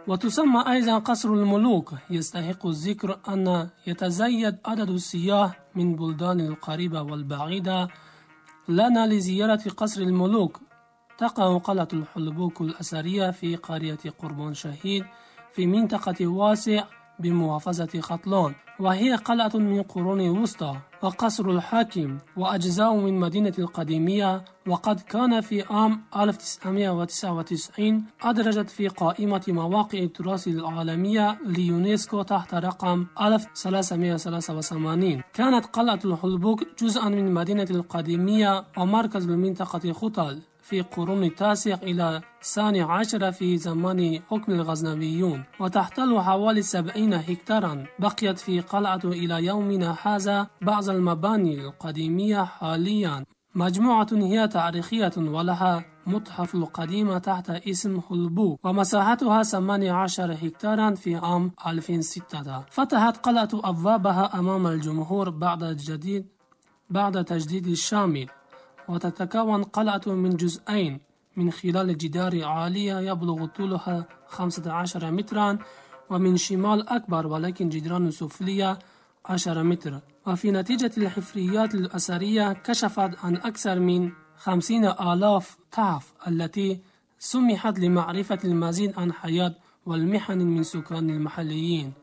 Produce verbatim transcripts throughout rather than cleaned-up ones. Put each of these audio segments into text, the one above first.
وتسمى أيضا قصر الملوك. يستحق الذكر أن يتزايد عدد السياح من بلدان القريبة والبعيدة لنا لزيارة قصر الملوك. تقع قلعة الحلبوك الأثرية في قرية قربان شهيد في منطقة واسع بمحافظة خطلان، وهي قلعة من قرون الوسطى، وقصر الحاكم وأجزاء من مدينة القديمية، وقد كان في عام ألف وتسعمائة وتسعة وتسعين أدرجت في قائمة مواقع التراث العالمية ليونسكو تحت رقم ألف وثلاثمائة وثلاثة وثمانين. كانت قلعة الحلبوك جزءا من مدينة القديمية ومركز المنطقة خطل في قرون التاسع إلى الثاني عشر في زمان حكم الغزنويون، وتحتل حوالي سبعين هكتارا. بقيت في قلعة إلى يومنا هذا بعض المباني القديمية حاليا. مجموعة هي تاريخية ولها متحف القديمة تحت اسم حلبوك، ومساحتها ثمانية عشر هكتارا. في عام ألفين وستة فتحت قلعة أبوابها أمام الجمهور بعد الجديد بعد تجديد الشامل، وتتكون قلعة من جزئين من خلال جدار عالية يبلغ طولها خمسة عشر مترا، ومن شمال أكبر ولكن جدران سفلية عشرة متر. وفي نتيجة الحفريات الأثرية كشفت عن أكثر من خمسين آلاف تحف التي سمحت لمعرفة المزيد عن حياة والمحن من سكان المحليين.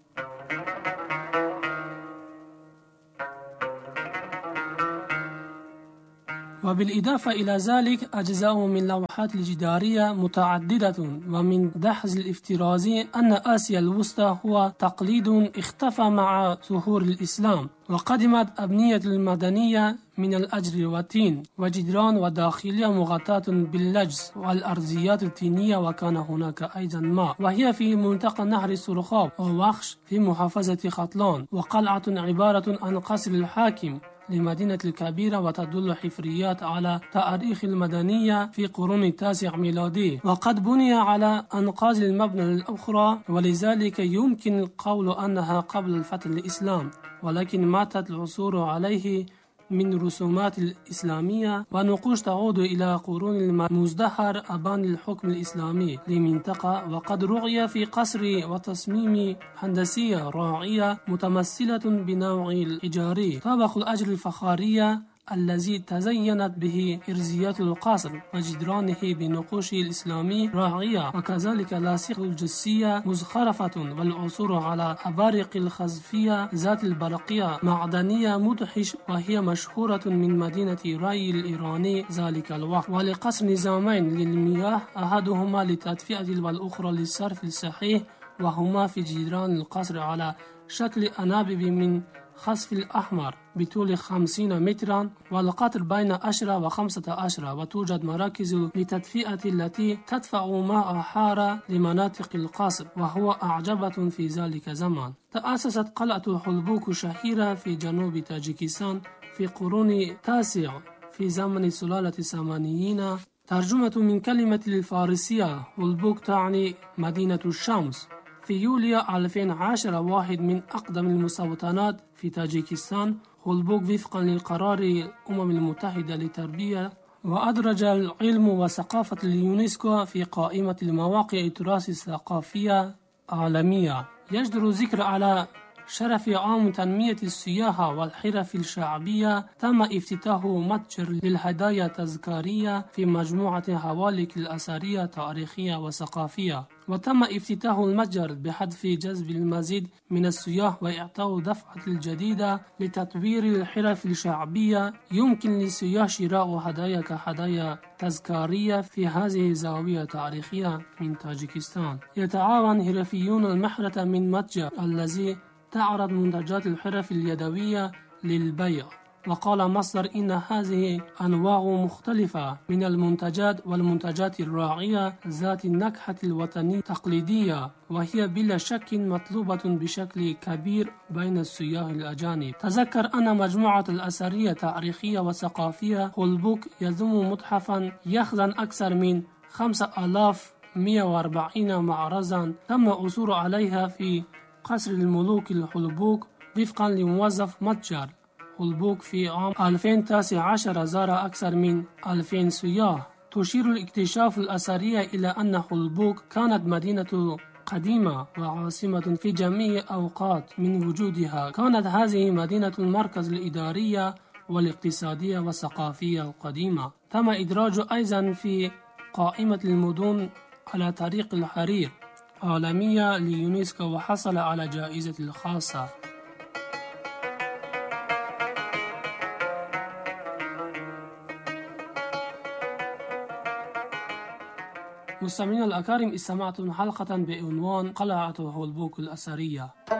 وبالإضافة إلى ذلك أجزاء من اللوحات الجدارية متعددة. ومن دحز الافتراضي أن آسيا الوسطى هو تقليد اختفى مع ظهور الإسلام، وقدمت أبنية المدنية من الأجر والتين وجدران وداخلية مغطاة باللجز والأرضيات الطينية، وكان هناك أيضا ماء، وهي في منطقة نهر السرخاب ووخش في محافظة خطلان. وقلعة عبارة عن قصر الحاكم لمدينة الكبيرة، وتدل حفريات على تاريخ المدنية في قرون التاسع ميلادي، وقد بني على أنقاض المبنى الأخرى، ولذلك يمكن القول أنها قبل الفتح الإسلام، ولكن ماتت العثور عليه من رسومات الإسلامية ونقوش تعود إلى قرون المزدهر أبان الحكم الإسلامي لمنطقة. وقد رؤي في قصر وتصميم هندسية راعية متمثلة بنوع الحجاري طابق الأجر الفخارية الذي تزينت به إرزيات القصر وجدرانه بنقوش الإسلامي راعية، وكذلك لاصق الجسية مزخرفة، والعثور على أبارق الخزفية ذات البرقية معدنية مدهش، وهي مشهورة من مدينة راي الإيراني ذلك الوقت. ولقصر نظامين للمياه، أحدهما للتدفئة والأخرى للصرف الصحيح، وهما في جدران القصر على شكل أنابيب من خصف الأحمر بطول خمسين مترا، والقطر بين عشرة وخمسة عشر، وتوجد مراكز لتدفئة التي تدفع ماء حارة لمناطق القصر، وهو أعجبة في ذلك الزمان. تأسست قلعة حلبوك شهيرة في جنوب تاجيكستان في قرون تاسع في زمن سلالة السامانيين. ترجمة من كلمة الفارسية حلبوك تعني مدينة الشمس. في يوليو ألفين وعشرة واحد من أقدم المستوطنات في تاجيكستان حلبوك وفقا لقرار الأمم المتحدة للتربية، وأدرج العلم وثقافة اليونسكو في قائمة المواقع التراث الثقافية العالمية. يجدر الذكر على شرف عام تنمية السياحة والحرف الشعبية تم افتتاح متجر للهدايا التذكارية في مجموعة حوالك الأثرية تاريخية وثقافية، وتم افتتاح المتجر بهدف جذب المزيد من السياح وإعطاء دفعة الجديدة لتطوير الحرف الشعبية. يمكن للسياح شراء هدايا كهدايا تذكارية في هذه الزاوية التاريخية من تاجيكستان. يتعاون حرفيون المحرة من متجر الذي تعرض منتجات الحرف اليدوية للبيع. وقال مصدر إن هذه أنواع مختلفة من المنتجات والمنتجات الراعية ذات النكهة الوطنية التقليدية، وهي بلا شك مطلوبة بشكل كبير بين السياح الأجانب. تذكر أن مجموعة الأثرية التاريخية والثقافية حلبوك يضم متحفا يخزن أكثر من خمسة آلاف ومئة وأربعين معرضا تم العثور عليها في قصر الملوك الحلبوك وفقا لموظف متجر حلبوك. في عام ألفين وتسعة عشر زار أكثر من ألفين سياح تشير الاكتشاف الأثرية إلى أن حلبوك كانت مدينة قديمة وعاصمة في جميع أوقات من وجودها. كانت هذه مدينة المركز الإدارية والاقتصادية والثقافية القديمة. تم إدراج أيضا في قائمة المدن على طريق الحرير عالمية ليونسكو وحصل على جائزة الخاصة. مستمعينا الأكارم، استمعتم حلقة بعنوان قلعة حلبوك الأثرية.